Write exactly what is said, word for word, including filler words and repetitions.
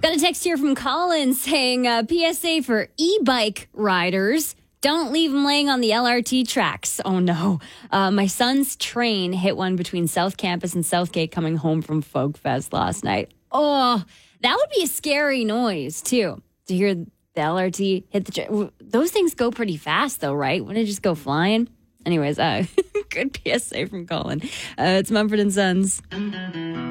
Got a text here from Colin saying, uh, P S A for e-bike riders. Don't leave them laying on the L R T tracks. Oh, no. Uh, my son's train hit one between South Campus and Southgate coming home from Folk Fest last night. Oh, that would be a scary noise, too, to hear the L R T hit the train. Those things go pretty fast, though, right? Wouldn't it just go flying? Anyways, uh, good P S A from Colin. Uh, it's Mumford and Sons.